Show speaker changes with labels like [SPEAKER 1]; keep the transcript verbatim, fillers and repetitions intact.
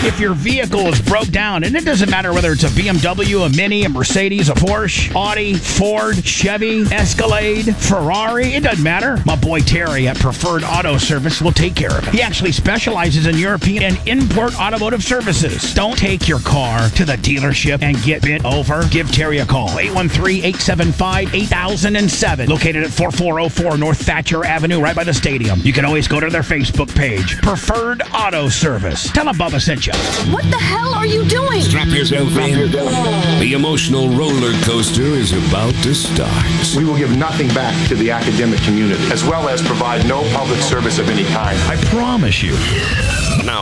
[SPEAKER 1] If your vehicle is broke down, and it doesn't matter whether it's a B M W, a Mini, a Mercedes, a Porsche, Audi, Ford, Chevy, Escalade, Ferrari, it doesn't matter. My boy Terry at Preferred Auto Service will take care of it. He actually specializes in European and import automotive services. Don't take your car to the dealership and get bent over. Give Terry a call. eight one three, eight seven five, eight thousand seven. Located at forty-four oh four North Thatcher Avenue, right by the stadium. You can always go to their Facebook page. Preferred Auto Service. Tell them Bubba sent you.
[SPEAKER 2] What the hell are you doing?
[SPEAKER 3] Strap yourself in. The emotional roller coaster is about to start.
[SPEAKER 4] We will give nothing back to the academic community, as well as provide no public service of any kind.
[SPEAKER 1] I promise you.
[SPEAKER 3] Now,